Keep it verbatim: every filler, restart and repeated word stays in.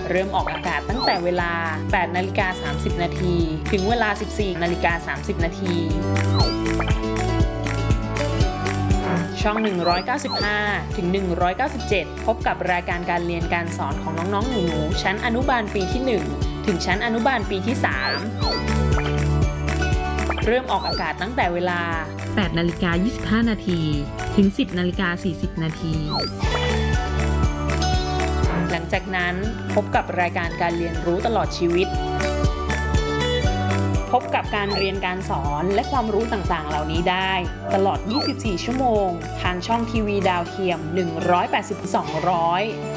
เริ่มออกอากาศตั้งแต่เวลา แปดนาฬิกาสามสิบนาที ถึงเวลา สิบสี่นาฬิกาสามสิบนาที ช่อง หนึ่งร้อยเก้าสิบห้า ถึง หนึ่งร้อยเก้าสิบเจ็ด พบกับรายการการเรียนการสอนของน้องๆหนูๆชั้นอนุบาลปีที่ หนึ่ง ถึงชั้นอนุบาลปีที่ สาม เริ่มออกอากาศตั้งแต่เวลาแปดนาฬิกายี่สิบห้านาที ถึง สิบนาฬิกาสี่สิบนาทีหลังจากนั้นพบกับรายการการเรียนรู้ตลอดชีวิต พบกับการเรียนการสอนและความรู้ต่างๆเหล่านี้ได้ตลอด ยี่สิบสี่ ชั่วโมง ทางช่องทีวีดาวเทียม หนึ่งร้อยแปดสิบ สองร้อย